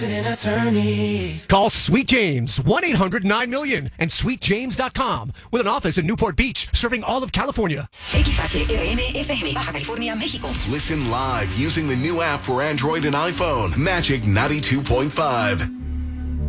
Attorneys. Call Sweet James, 1-800-9-million, and sweetjames.com, with an office in Newport Beach, serving all of California. XHRM FM, Baja California, México. Listen live using the new app for Android and iPhone, Magic 92.5.